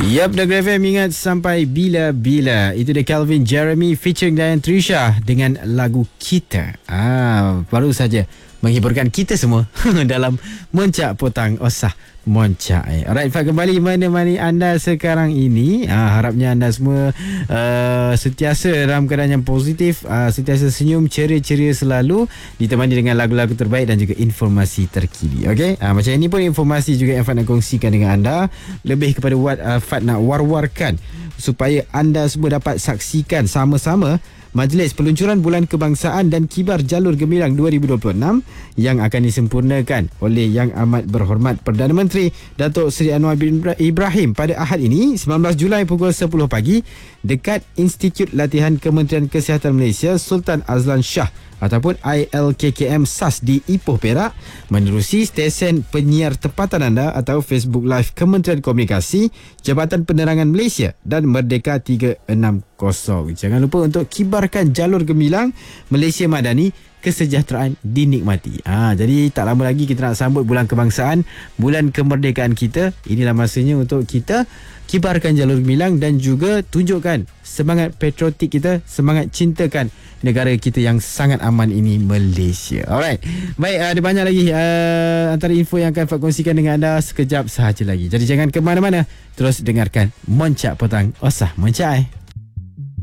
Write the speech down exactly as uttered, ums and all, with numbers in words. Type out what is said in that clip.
Yap, Negeri F M ingat sampai bila-bila. Itu dia Calvin Jeremy featuring Dian Trisha dengan lagu Kita. Ah, baru saja menghiburkan kita semua dalam Moncak Potang Osah Moncak. Eh. Alright, Fat, kembali menemani anda sekarang ini. Ah, harapnya anda semua uh, sentiasa dalam keadaan yang positif, uh, sentiasa senyum, ceria-ceria selalu, ditemani dengan lagu-lagu terbaik dan juga informasi terkini. Okey, ah, macam ini pun informasi juga yang Fat nak kongsikan dengan anda. Lebih kepada what uh, Fat nak war-warkan supaya anda semua dapat saksikan sama-sama Majlis Peluncuran Bulan Kebangsaan dan Kibar Jalur Gemilang dua ribu dua puluh enam yang akan disempurnakan oleh Yang Amat Berhormat Perdana Menteri Datuk Seri Anwar bin Ibrahim pada Ahad ini, sembilan belas Julai pukul sepuluh pagi dekat Institut Latihan Kementerian Kesihatan Malaysia Sultan Azlan Shah ataupun I L K K M S A S di Ipoh, Perak, menerusi stesen penyiar tempatan anda atau Facebook Live Kementerian Komunikasi, Jabatan Penerangan Malaysia dan Merdeka tiga enam kosong. Jangan lupa untuk kibarkan jalur gemilang Malaysia Madani, kesejahteraan dinikmati. Ha, jadi tak lama lagi kita nak sambut bulan kebangsaan, bulan kemerdekaan kita. Inilah masanya untuk kita kibarkan jalur gemilang dan juga tunjukkan semangat patriotik kita, semangat cintakan negara kita yang sangat aman ini, Malaysia. Alright. Baik, ada banyak lagi uh, antara info yang akan Fat kongsikan dengan anda sekejap sahaja lagi. Jadi jangan ke mana-mana, terus dengarkan Moncak Potang Osah Moncak.